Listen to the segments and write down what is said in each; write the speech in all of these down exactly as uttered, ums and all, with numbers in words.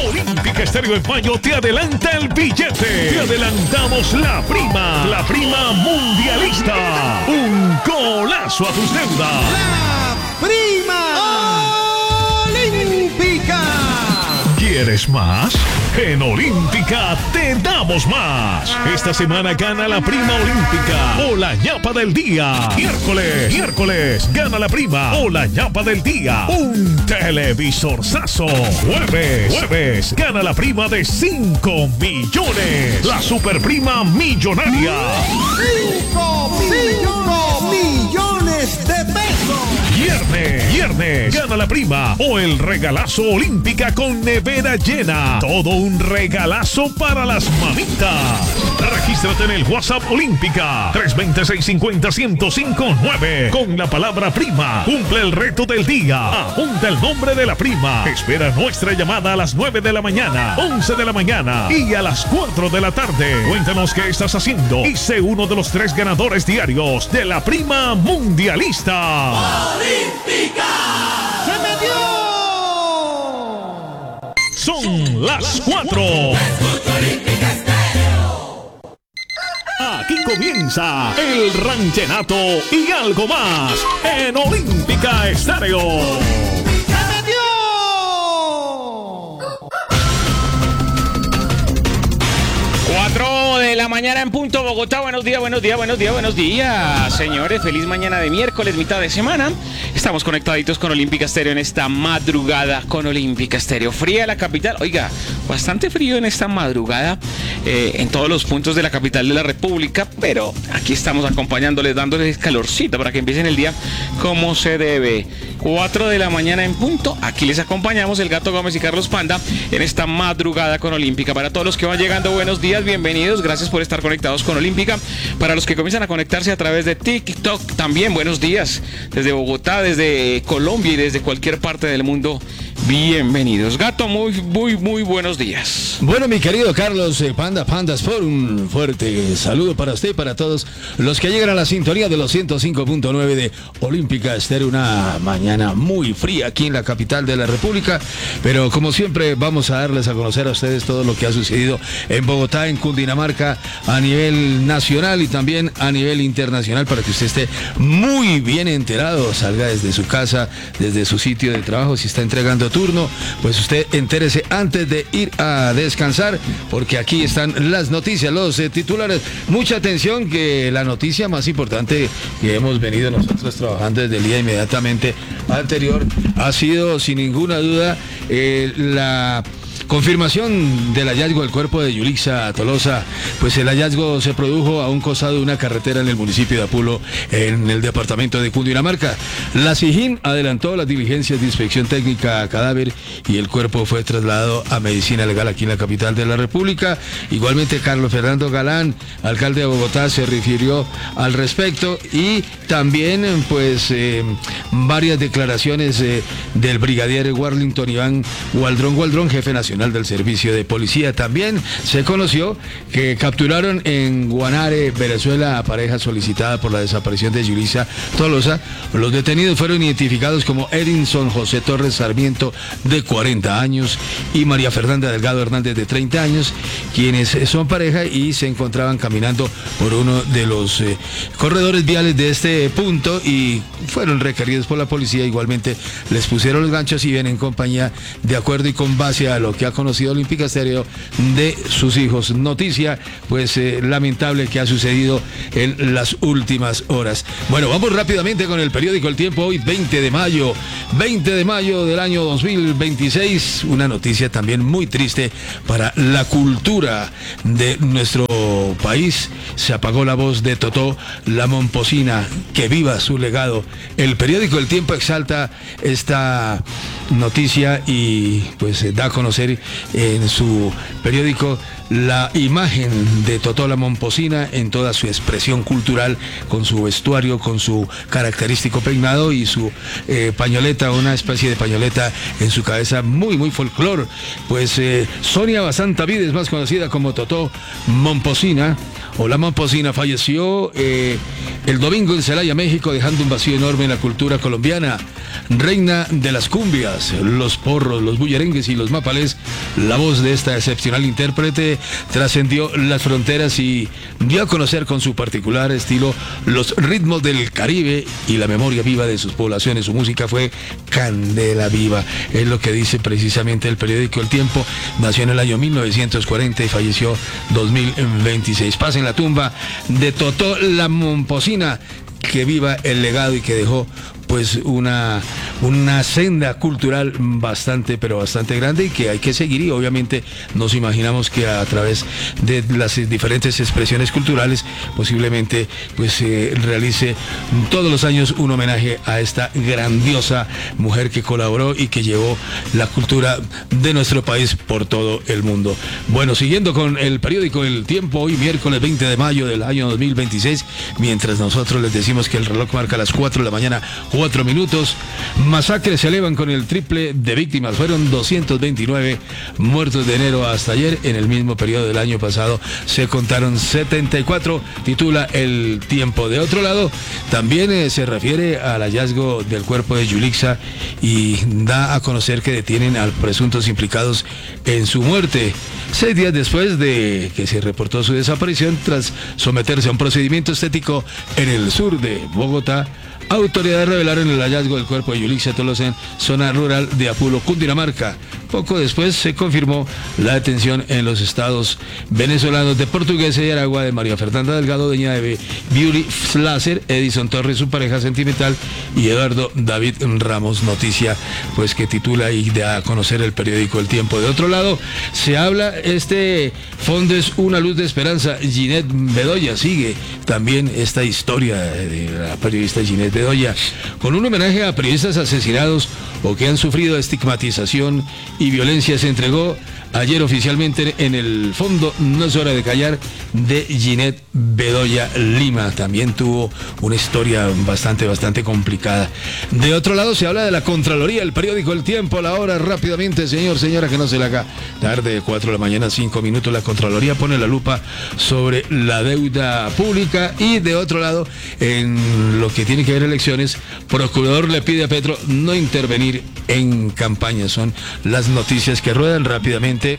Olímpica Estéreo en mayo te adelanta el billete. Te adelantamos la prima. La prima mundialista. Un golazo a tus deudas. La prima olímpica. ¿Quieres más? En Olímpica te damos más. Esta semana gana la prima olímpica o la ñapa del día. Miércoles, miércoles, gana la prima o la ñapa del día. Un televisorzazo. Jueves, jueves, gana la prima de cinco millones. La superprima millonaria. cinco millones de pesos. Viernes, viernes, gana la prima o el regalazo olímpica con nevera llena. Todo un regalazo para las mamitas. Regístrate en el WhatsApp Olímpica tres dos cero, seis cinco cero, uno cero cinco nueve con la palabra prima. Cumple el reto del día. Apunta el nombre de la prima. Espera nuestra llamada a las nueve de la mañana, once de la mañana y a las cuatro de la tarde. Cuéntanos qué estás haciendo y sé uno de los tres ganadores diarios de la prima mundialista. ¡Olímpica! ¡Se metió! Son las cuatro. Aquí comienza el ranchenato y algo más en Olímpica Estéreo. cuatro de la mañana en punto, Bogotá. Buenos días, buenos días, buenos días, buenos días, señores. Feliz mañana de miércoles, mitad de semana. Estamos conectaditos con Olímpica Estéreo en esta madrugada con Olímpica Estéreo. Fría la capital, oiga, bastante frío en esta madrugada eh, en todos los puntos de la capital de la República, pero aquí estamos acompañándoles, dándoles calorcito para que empiecen el día como se debe. cuatro de la mañana en punto, aquí les acompañamos el Gato Gómez y Carlos Panda en esta madrugada con Olímpica. Para todos los que van llegando, buenos días, bienvenidos, gracias por estar conectados con Olímpica. Para los que comienzan a conectarse a través de TikTok, también buenos días, desde Bogotá, desde Colombia y desde cualquier parte del mundo, bienvenidos. Gato, muy, muy, muy buenos días. Bueno, mi querido Carlos eh, Panda, Pandas, por un fuerte saludo para usted y para todos los que llegan a la sintonía de los ciento cinco punto nueve de Olímpica Estéreo. Una mañana muy fría aquí en la capital de la República, pero como siempre vamos a darles a conocer a ustedes todo lo que ha sucedido en Bogotá, en Cundinamarca, a nivel nacional y también a nivel internacional, para que usted esté muy bien enterado, salga desde su casa, desde su sitio de trabajo, si está entregando turno, pues usted entérese antes de ir a descansar, porque aquí están las noticias, los eh, titulares. Mucha atención, que la noticia más importante que hemos venido nosotros trabajando desde el día inmediatamente anterior ha sido, sin ninguna duda, eh, la confirmación del hallazgo del cuerpo de Yulixa Tolosa. Pues el hallazgo se produjo a un costado de una carretera en el municipio de Apulo, en el departamento de Cundinamarca. La SIJIN adelantó las diligencias de inspección técnica a cadáver y el cuerpo fue trasladado a medicina legal aquí en la capital de la República. Igualmente, Carlos Fernando Galán, alcalde de Bogotá, se refirió al respecto, y también pues eh, varias declaraciones eh, del brigadier Warlington Iván Gualdrón Gualdrón, jefe nacional del Servicio de Policía. También se conoció que capturaron en Guanare, Venezuela, a pareja solicitada por la desaparición de Yulixa Tolosa. Los detenidos fueron identificados como Edinson José Torres Sarmiento, de cuarenta años, y María Fernanda Delgado Hernández, de treinta años, quienes son pareja y se encontraban caminando por uno de los eh, corredores viales de este punto y fueron requeridos por la policía. Igualmente les pusieron los ganchos y vienen en compañía, de acuerdo y con base a lo que ha conocido Olímpica Estéreo, de sus hijos. Noticia pues eh, lamentable que ha sucedido en las últimas horas. Bueno, vamos rápidamente con el periódico El Tiempo. Hoy veinte de mayo, veinte de mayo del año dos mil veintiséis, una noticia también muy triste para la cultura de nuestro país. Se apagó la voz de Totó La Momposina, que viva su legado. El periódico El Tiempo exalta esta noticia y pues da a conocer en su periódico la imagen de Totó La Momposina en toda su expresión cultural, con su vestuario, con su característico peinado y su eh, pañoleta, una especie de pañoleta en su cabeza, muy muy folclor. Pues eh, Sonia Basanta Vides, más conocida como Totó Momposina, o la Momposina falleció eh, el domingo en Celaya, México, dejando un vacío enorme en la cultura colombiana. Reina de las cumbias, los porros, los bullerengues y los mapalés, la voz de esta excepcional intérprete trascendió las fronteras y dio a conocer con su particular estilo los ritmos del Caribe y la memoria viva de sus poblaciones. Su música fue candela viva, es lo que dice precisamente el periódico El Tiempo. Nació en el año mil novecientos cuarenta y falleció dos mil veintiséis. Paz en la tumba de Totó la Momposina, que viva el legado y que dejó pues una, una senda cultural bastante, pero bastante grande y que hay que seguir, y obviamente nos imaginamos que a través de las diferentes expresiones culturales posiblemente pues se eh, realice todos los años un homenaje a esta grandiosa mujer que colaboró y que llevó la cultura de nuestro país por todo el mundo. Bueno, siguiendo con el periódico El Tiempo, hoy miércoles veinte de mayo del año dos mil veintiséis, mientras nosotros les decimos que el reloj marca las cuatro de la mañana, cuatro minutos. Masacres se elevan con el triple de víctimas. Fueron doscientos veintinueve muertos de enero hasta ayer. En el mismo periodo del año pasado se contaron setenta y cuatro, titula El Tiempo. De otro lado, también eh, se refiere al hallazgo del cuerpo de Yulixa y da a conocer que detienen a presuntos implicados en su muerte. Seis días después de que se reportó su desaparición tras someterse a un procedimiento estético en el sur de Bogotá, autoridades revelaron el hallazgo del cuerpo de Yulixa Tolosa en zona rural de Apulo, Cundinamarca. Poco después se confirmó la detención en los estados venezolanos de Portuguesa y Aragua de María Fernanda Delgado, dueña de Beauty Flasher, Edison Torres, su pareja sentimental, y Eduardo David Ramos. Noticia pues que titula y da a conocer el periódico El Tiempo. De otro lado, se habla, este fondo es una luz de esperanza. Ginette Bedoya sigue también esta historia de la periodista Ginette Bedoya, con un homenaje a periodistas asesinados o que han sufrido estigmatización y violencia. Se entregó ayer oficialmente en el fondo No es hora de callar de Ginette Bedoya Lima. También tuvo una historia bastante, bastante complicada. De otro lado, se habla de la Contraloría, el periódico El Tiempo, la hora rápidamente, señor, señora, que no se le haga tarde, cuatro de la mañana, cinco minutos. La Contraloría pone la lupa sobre la deuda pública. Y de otro lado, en lo que tiene que ver elecciones, procurador le pide a Petro no intervenir en campaña. Son las noticias que ruedan rápidamente.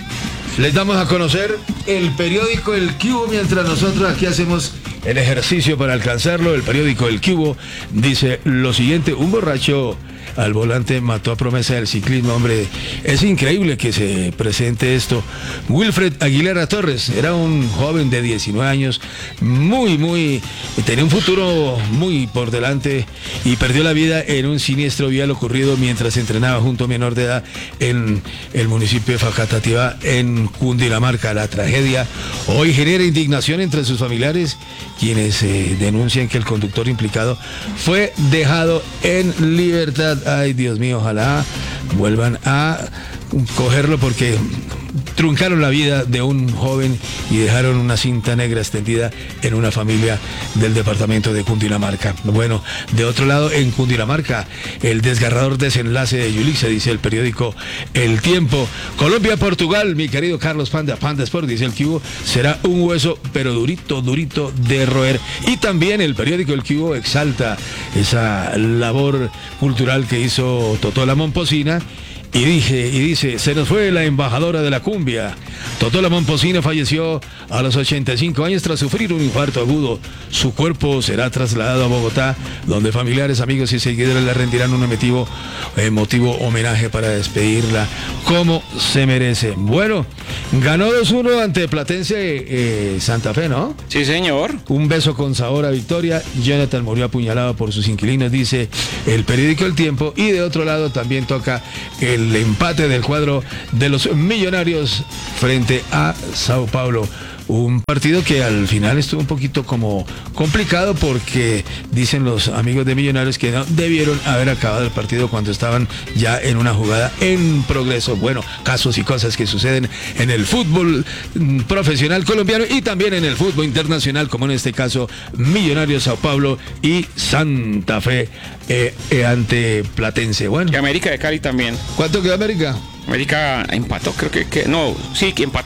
Les damos a conocer el periódico El Cubo mientras nosotros aquí hacemos el ejercicio para alcanzarlo. El periódico El Cubo dice lo siguiente: un borracho al volante mató a promesa del ciclismo. Hombre, es increíble que se presente esto. Wilfred Aguilera Torres era un joven de diecinueve años, muy, muy, tenía un futuro muy por delante y perdió la vida en un siniestro vial ocurrido mientras entrenaba junto a un menor de edad en el municipio de Facatativá, en Cundinamarca. La tragedia hoy genera indignación entre sus familiares, quienes eh, denuncian que el conductor implicado fue dejado en libertad. Ay, Dios mío, ojalá vuelvan a cogerlo, porque truncaron la vida de un joven y dejaron una cinta negra extendida en una familia del departamento de Cundinamarca. Bueno, de otro lado, en Cundinamarca, el desgarrador desenlace de Yulixa, dice el periódico El Tiempo. Colombia-Portugal, mi querido Carlos Panda, Panda Sport, dice el Cubo, será un hueso, pero durito, durito de roer. Y también el periódico El Cubo exalta esa labor cultural que hizo Totó la Momposina. Y dije, y dice, se nos fue la embajadora de la cumbia. Totó la Momposina falleció a los ochenta y cinco años tras sufrir un infarto agudo. Su cuerpo será trasladado a Bogotá, donde familiares, amigos y seguidores le rendirán un emotivo, emotivo homenaje para despedirla como se merece. Bueno, ganó dos uno ante Platense eh, Santa Fe, ¿no? Sí, señor. Un beso con sabor a victoria. Jonathan murió apuñalado por sus inquilinos, dice el periódico El Tiempo. Y de otro lado también toca el el empate del cuadro de los Millonarios frente a Sao Paulo. Un partido que al final estuvo un poquito como complicado, porque dicen los amigos de Millonarios que no debieron haber acabado el partido cuando estaban ya en una jugada en progreso. Bueno, casos y cosas que suceden en el fútbol profesional colombiano y también en el fútbol internacional, como en este caso Millonarios, Sao Paulo y Santa Fe eh, eh, ante Platense. Bueno. Y América de Cali también. ¿Cuánto quedó América? América empató, creo que, que no, sí, que empató.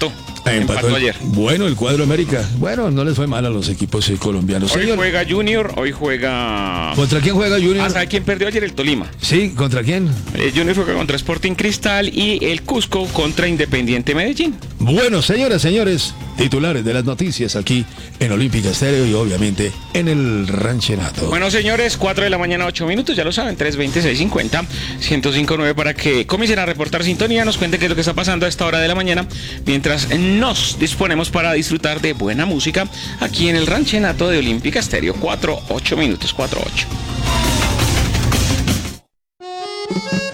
Empató el- ayer. Bueno, el cuadro América. Bueno, no les fue mal a los equipos eh, colombianos. Hoy Señor, juega Junior, hoy juega... ¿contra quién juega Junior? Ah, ¿sabe quién perdió ayer? El Tolima. Sí, ¿contra quién? Eh, Junior juega contra Sporting Cristal y el Cusco contra Independiente Medellín. Bueno, señoras, señores, titulares de las noticias aquí en Olímpica Estéreo y obviamente en el Ranchenato. Bueno, señores, cuatro de la mañana, ocho minutos, ya lo saben, tres veinte, seiscientos cincuenta, ciento cinco punto nueve para que comiencen a reportar sintonía, nos cuenten qué es lo que está pasando a esta hora de la mañana, mientras nos disponemos para disfrutar de buena música aquí en el Ranchenato de Olímpica Estéreo. cuatro, ocho minutos, cuatro, ocho.